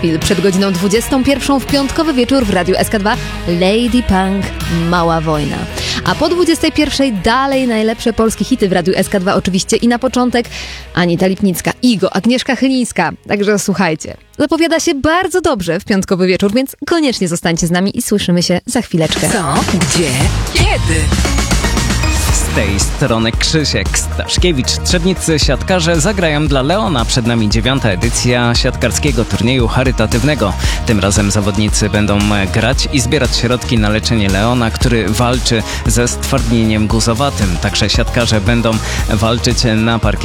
chwil przed godziną 21 w piątkowy wieczór w Radiu SK2 Lady Punk, Mała Wojna. A po 21 dalej najlepsze polskie hity w Radiu SK2 oczywiście i na początek Anita Lipnicka, Igo, Agnieszka Chylińska. Także słuchajcie, zapowiada się bardzo dobrze w piątkowy wieczór, więc koniecznie zostańcie z nami i słyszymy się za chwileczkę. Co? Gdzie? Kiedy? Z tej strony Krzysiek Staszkiewicz. Trzebniccy siatkarze zagrają dla Leona. Przed nami 9. edycja siatkarskiego turnieju charytatywnego. Tym razem zawodnicy będą grać i zbierać środki na leczenie Leona, który walczy ze stwardnieniem guzowatym. Także siatkarze będą walczyć na parkiecie